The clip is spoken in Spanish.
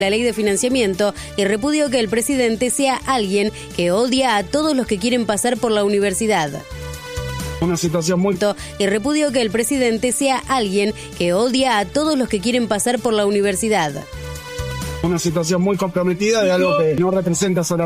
la ley de financiamiento y repudió que el presidente sea alguien que odia a todos los que quieren pasar por la universidad. Una situación muy... Y repudió que el presidente sea alguien que odia a todos los que quieren pasar por la universidad. Una situación muy comprometida de algo que no representa solamente